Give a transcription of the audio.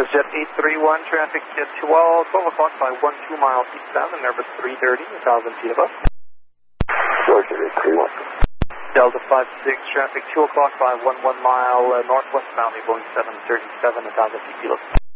Jet 831, traffic at 12 o'clock by 12 miles eastbound, and Airbus 330, 1,000 feet above. Georgia 831. Delta 56, traffic 2 o'clock by 11 mile northwestbound, Boeing 737, 1,000 feet below.